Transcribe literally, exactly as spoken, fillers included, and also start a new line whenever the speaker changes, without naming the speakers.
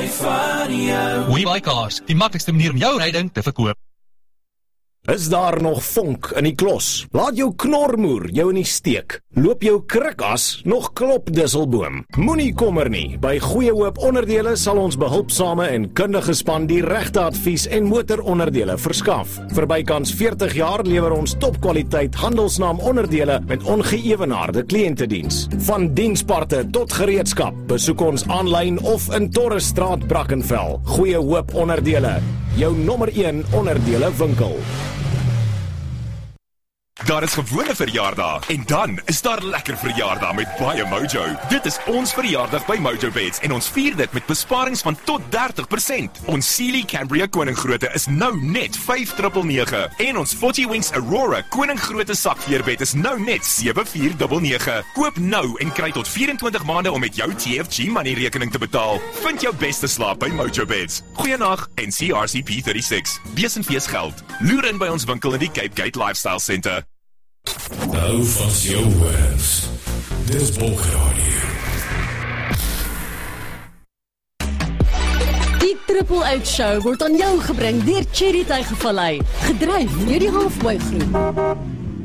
hou van jou.
WeBuyCars, die maklikste manier om jou ryding te verkoop.
Is daar nog vonk in die klos? Laat jou knormoer jou in die steek. Loop jou krikas nog klop disselboom. Moenie kommer nie. By Goeie Hoop Onderdele sal ons behulpsame en kundige span die regte advies en motoronderdele verskaf. Vir bykans veertig jaar lewer ons topkwaliteit handelsnaam onderdele met ongeëwenaarde kliëntediens. Van diensparte tot gereedskap. Besoek ons aanlyn of in Torresstraat Brackenfell. Goeie Hoop Onderdele, jou nommer een onderdele winkel.
Daar is gewone verjaardag en dan is daar lekker verjaardag met baie Mojo. Dit is ons verjaardag by Mojo Beds en ons vier dit met besparings van tot dertig persent. Ons Sealy Cambria Koninggrootte is nou net vyf nege nege en ons forty Wings Aurora Koninggrootte sakveerbed is nou net sewe vier nege nege. Koop nou en kry tot vyf-en-twintig maande om met jou T F G money rekening te betaal. Vind jou beste slaap by Mojo Beds. Goeienag en C R C P thirty-six. Wees en fees geld. Loer in by ons winkel in die Cape Gate Lifestyle Center.
Nou vas jou horens. Dis Bonkradio.
Die Triple Out Show word aan jou gebring deur Cherry Tygervallei, gedryf deur die Halfboy Groep.